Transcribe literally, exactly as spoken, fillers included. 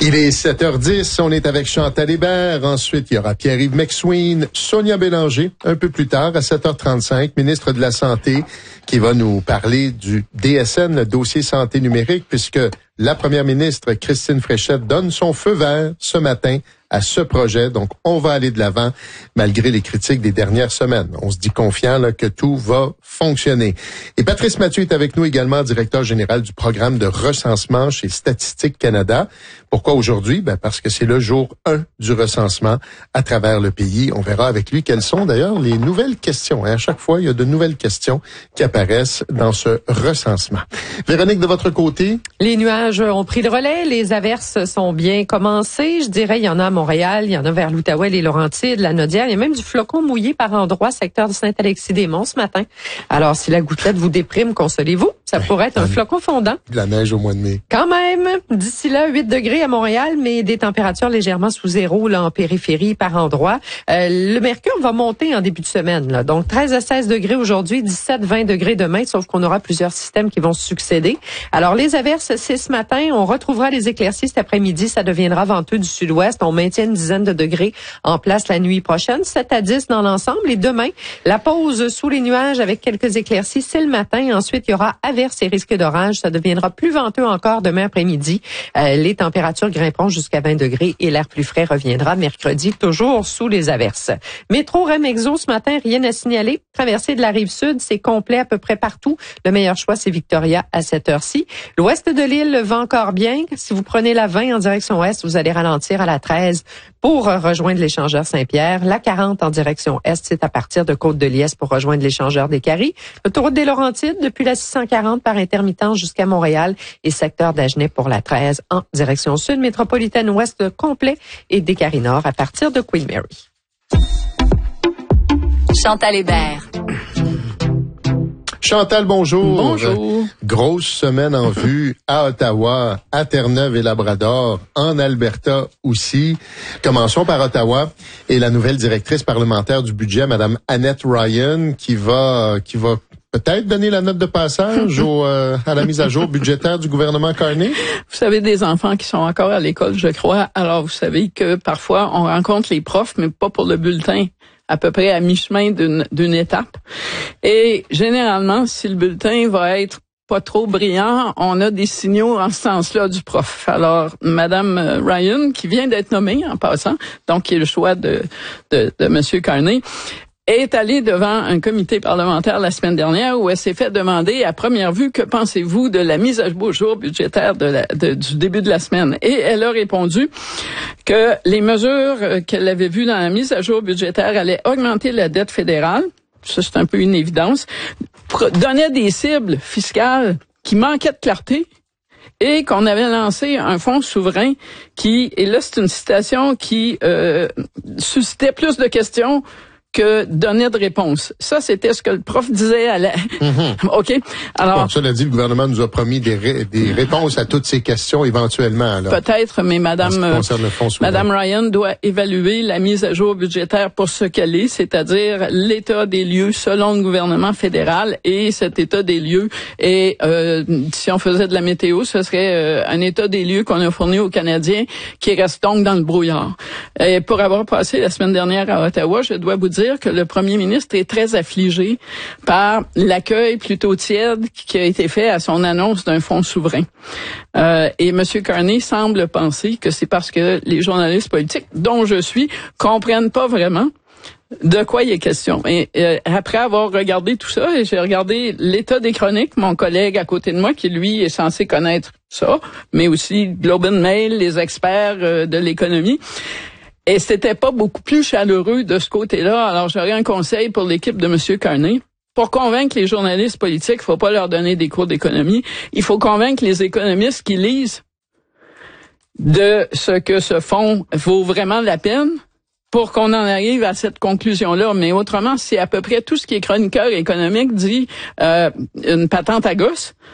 Il est sept heures dix, on est avec Chantal Hébert. Ensuite, il y aura Pierre-Yves McSween, Sonia Bélanger, un peu plus tard, à sept heures trente-cinq, ministre de la Santé, qui va nous parler du D S N, le dossier santé numérique, puisque la première ministre, Christine Fréchette, donne son feu vert ce matin à ce projet. Donc, on va aller de l'avant malgré les critiques des dernières semaines. On se dit confiant là, que tout va fonctionner. Et Patrice Mathieu est avec nous également, directeur général du programme de recensement chez Statistique Canada. Pourquoi aujourd'hui? Ben parce que c'est le jour un du recensement à travers le pays. On verra avec lui quelles sont d'ailleurs les nouvelles questions. À chaque fois, il y a de nouvelles questions qui apparaissent dans ce recensement. Véronique, de votre côté? Les nuages ont pris le relais. Les averses sont bien commencées. Je dirais, il y en a à Montréal, il y en a vers l'Outaouais, les Laurentides, la Naudière. Il y a même du flocon mouillé par endroits, secteur de Saint-Alexis-des-Monts ce matin. Alors, si la gouttelette vous déprime, consolez-vous. Ça oui, pourrait être un flocon fondant. De la neige au mois de mai. Quand même. D'ici là, huit degrés à Montréal, mais des températures légèrement sous zéro là en périphérie par endroit. Euh, le mercure va monter en début de semaine. Là. Donc, treize à seize degrés aujourd'hui, dix-sept à vingt degrés demain, sauf qu'on aura plusieurs systèmes qui vont se succéder. Alors, les averses, c'est ce matin. On retrouvera les éclaircies cet après-midi. Ça deviendra venteux du sud-ouest. On maintient une dizaine de degrés en place la nuit prochaine, sept à dix dans l'ensemble. Et demain, la pause sous les nuages avec quelques éclaircies, c'est le matin. Ensuite, il y aura averses et risques d'orage. Ça deviendra plus venteux encore demain après-midi. Euh, les températures grimperont jusqu'à vingt degrés et l'air plus frais reviendra mercredi, toujours sous les averses. Métro Rem-Exo ce matin, rien à signaler. Traversée de la Rive-Sud, c'est complet à peu près partout. Le meilleur choix, c'est Victoria à cette heure-ci. L'ouest de l'île va encore bien. Si vous prenez la vingt en direction ouest, vous allez ralentir à la treize pour rejoindre l'échangeur Saint-Pierre. La quarante en direction est, c'est à partir de Côte-de-Liesse pour rejoindre l'échangeur des Caries. L'autoroute des Laurentides, depuis la six cent quarante par intermittence jusqu'à Montréal et secteur d'Agenais pour la treize en direction sud. Métropolitaine ouest complet et des Caries Nord à partir de Queen Mary. Chantal Hébert. Chantal, bonjour. Bonjour. Grosse semaine en vue à Ottawa, à Terre-Neuve et Labrador, en Alberta aussi. Commençons par Ottawa et la nouvelle directrice parlementaire du budget, Madame Annette Ryan, qui va, qui va peut-être donner la note de passage au, euh, à la mise à jour budgétaire du gouvernement Carney. Vous savez, des enfants qui sont encore à l'école, je crois. Alors, vous savez que parfois, on rencontre les profs, mais pas pour le bulletin, à peu près à mi-chemin d'une, d'une étape. Et généralement, si le bulletin va être pas trop brillant, on a des signaux en ce sens-là du prof. Alors, Madame Ryan, qui vient d'être nommée en passant, donc qui est le choix de, de, de Monsieur Carney, est allée devant un comité parlementaire la semaine dernière où elle s'est fait demander à première vue que pensez-vous de la mise à jour budgétaire de la, de, du début de la semaine. Et elle a répondu que les mesures qu'elle avait vues dans la mise à jour budgétaire allaient augmenter la dette fédérale. Ça, c'est un peu une évidence. Donnaient des cibles fiscales qui manquaient de clarté. Et qu'on avait lancé un fonds souverain qui, et là c'est une citation qui euh, suscitait plus de questions que donner de réponse. Ça, c'était ce que le prof disait à la... Mm-hmm. OK? Alors... Bon, cela dit, le gouvernement nous a promis des, ré... des réponses à toutes ces questions éventuellement. Là. Peut-être, mais Madame, Madame Ryan doit évaluer la mise à jour budgétaire pour ce qu'elle est, c'est-à-dire l'état des lieux selon le gouvernement fédéral. Et cet état des lieux est, euh, si on faisait de la météo, ce serait euh, un état des lieux qu'on a fourni aux Canadiens qui reste donc dans le brouillard. Et pour avoir passé la semaine dernière à Ottawa, je dois vous dire que le premier ministre est très affligé par l'accueil plutôt tiède qui a été fait à son annonce d'un fonds souverain. Euh, et M. Carney semble penser que c'est parce que les journalistes politiques, dont je suis, comprennent pas vraiment de quoi il est question. Et euh, après avoir regardé tout ça, et j'ai regardé l'état des chroniques, mon collègue à côté de moi, qui lui est censé connaître ça, mais aussi Globe and Mail, les experts euh, de l'économie. Et c'était pas beaucoup plus chaleureux de ce côté-là. Alors, j'aurais un conseil pour l'équipe de M. Carney. Pour convaincre les journalistes politiques, il faut pas leur donner des cours d'économie. Il faut convaincre les économistes qui lisent de ce que ce fonds vaut vraiment la peine pour qu'on en arrive à cette conclusion-là. Mais autrement, c'est à peu près tout ce qui est chroniqueur économique dit euh, une patente à gosse.